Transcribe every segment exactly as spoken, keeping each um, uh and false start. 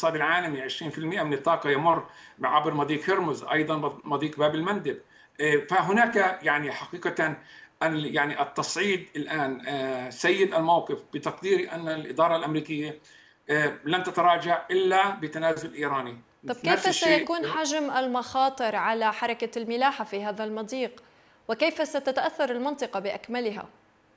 الاقتصاد العالمي، عشرين بالمئة من الطاقة يمر عبر مضيق هرمز، أيضا مضيق باب المندب. فهناك يعني حقيقة يعني التصعيد الآن سيد الموقف بتقديري أن الإدارة الأمريكية لن تتراجع إلا بتنازل إيراني. طب نفس كيف الشيء سيكون حجم المخاطر على حركة الملاحة في هذا المضيق؟ وكيف ستتأثر المنطقة بأكملها؟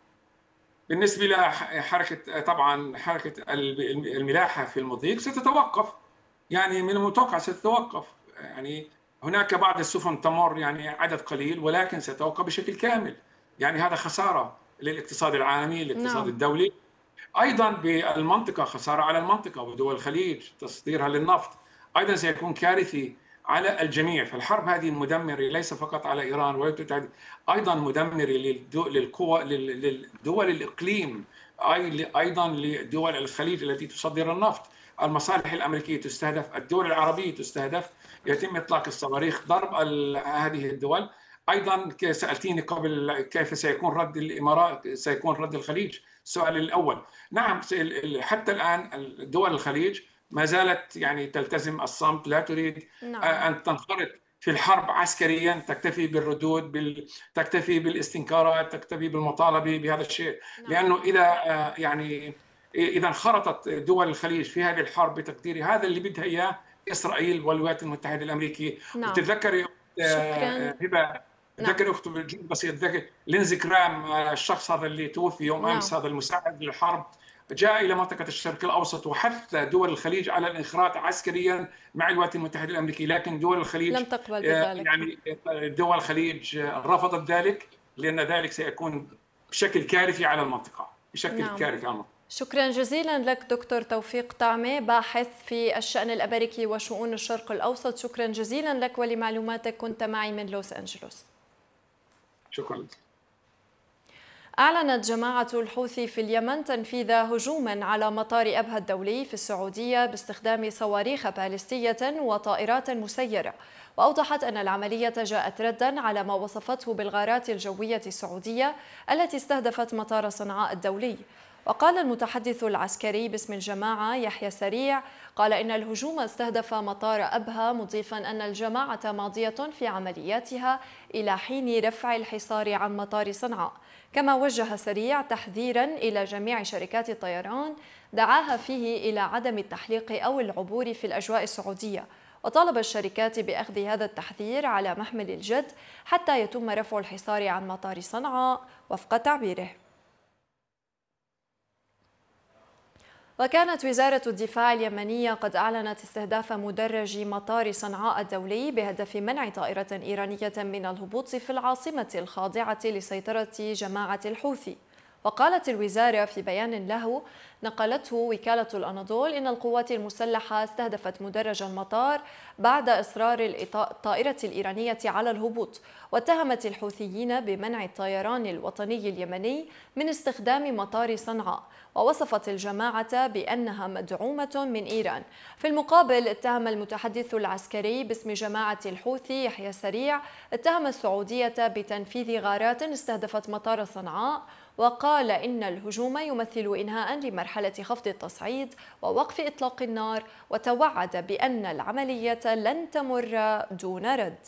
بالنسبة لحركة، طبعا حركة الملاحة في المضيق ستتوقف، يعني من المتوقع ستتوقف. يعني هناك بعض السفن تمر يعني عدد قليل، ولكن ستتوقف بشكل كامل. يعني هذا خسارة للاقتصاد العالمي، الاقتصاد نعم. الدولي، أيضا بالمنطقة، خسارة على المنطقة ودول الخليج تصديرها للنفط، أيضا سيكون كارثي على الجميع. فالحرب هذه مدمرة ليس فقط على إيران، ولكن أيضا مدمرة للقوى للدول الإقليم، أيضا لدول الخليج التي تصدر النفط. المصالح الأمريكية تستهدف، الدول العربية تستهدف، يتم إطلاق الصواريخ ضرب هذه الدول. أيضا سألتيني قبل كيف سيكون رد الإمارات، سيكون رد الخليج. السؤال الأول، نعم، حتى الآن دول الخليج ما زالت يعني تلتزم الصمت، لا تريد نعم. أن تنخرط في الحرب عسكريا، تكتفي بالردود، بال... تكتفي بالاستنكارات، تكتفي بالمطالبة بهذا الشيء. نعم. لأنه إذا يعني إذا انخرطت دول الخليج في هذه الحرب بتقديري، هذا اللي بدها إياه إسرائيل والولايات المتحدة الأمريكية. نعم. وتتذكري شكرا. هبة، نعم. تذكر اخته بالجيل بسيط، تذكر لينزي جرام، الشخص هذا اللي توفي يوم نعم. امس، هذا المساعد للحرب، جاء الى منطقه الشرق الاوسط وحث دول الخليج على الانخراط عسكريا مع الولايات المتحده الامريكيه. لكن دول لم الخليج تقبل بذلك. يعني دول الخليج رفضت ذلك، لان ذلك سيكون بشكل كارثي على المنطقه، بشكل نعم. كارثي على المنطقه. شكرا جزيلا لك دكتور توفيق طعمة، باحث في الشأن الأمريكي وشؤون الشرق الأوسط. شكرا جزيلا لك ولمعلوماتك، كنت معي من لوس أنجلوس. شكرا. أعلنت جماعة الحوثي في اليمن تنفيذ هجوم على مطار أبها الدولي في السعودية باستخدام صواريخ باليستية وطائرات مسيرة، وأوضحت أن العملية جاءت ردا على ما وصفته بالغارات الجوية السعودية التي استهدفت مطار صنعاء الدولي. وقال المتحدث العسكري باسم الجماعة يحيى سريع، قال إن الهجوم استهدف مطار أبها، مضيفا أن الجماعة ماضية في عملياتها إلى حين رفع الحصار عن مطار صنعاء. كما وجه سريع تحذيرا إلى جميع شركات الطيران دعاها فيه إلى عدم التحليق أو العبور في الأجواء السعودية، وطالب الشركات بأخذ هذا التحذير على محمل الجد حتى يتم رفع الحصار عن مطار صنعاء وفق تعبيره. وكانت وزارة الدفاع اليمنية قد أعلنت استهداف مدرج مطار صنعاء الدولي بهدف منع طائرة إيرانية من الهبوط في العاصمة الخاضعة لسيطرة جماعة الحوثي. وقالت الوزارة في بيان له نقلته وكالة الأناضول إن القوات المسلحة استهدفت مدرج المطار بعد إصرار الطائرة الإيرانية على الهبوط، واتهمت الحوثيين بمنع الطيران الوطني اليمني من استخدام مطار صنعاء، ووصفت الجماعة بأنها مدعومة من إيران. في المقابل اتهم المتحدث العسكري باسم جماعة الحوثي يحيى سريع اتهم السعودية بتنفيذ غارات استهدفت مطار صنعاء، وقال إن الهجوم يمثل إنهاء لمرحلة خفض التصعيد ووقف إطلاق النار، وتوعد بأن العملية لن تمر دون رد.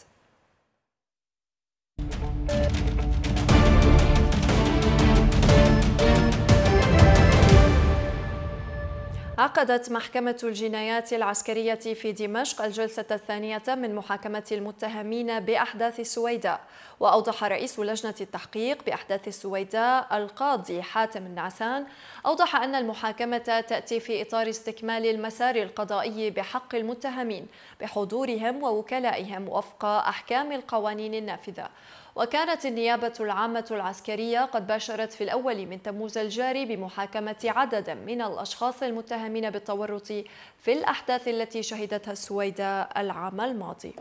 عقدت محكمة الجنايات العسكرية في دمشق الجلسة الثانية من محاكمة المتهمين بأحداث السويداء. وأوضح رئيس لجنة التحقيق بأحداث السويداء القاضي حاتم النعسان، أوضح أن المحاكمة تأتي في إطار استكمال المسار القضائي بحق المتهمين بحضورهم ووكلائهم وفق أحكام القوانين النافذة. وكانت النيابة العامة العسكرية قد باشرت في الأول من تموز الجاري بمحاكمة عدد من الأشخاص المتهمين بالتورط في الأحداث التي شهدتها السويداء العام الماضي.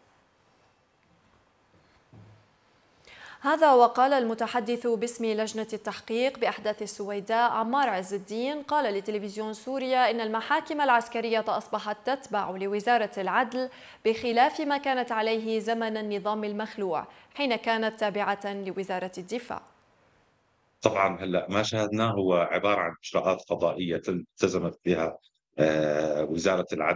هذا وقال المتحدث باسم لجنة التحقيق بأحداث السويداء عمار عز الدين، قال لتلفزيون سوريا إن المحاكم العسكرية أصبحت تتبع لوزارة العدل بخلاف ما كانت عليه زمن النظام المخلوع حين كانت تابعة لوزارة الدفاع. طبعا هلا ما شاهدناه هو عبارة عن إجراءات قضائية التزمت بها وزارة العدل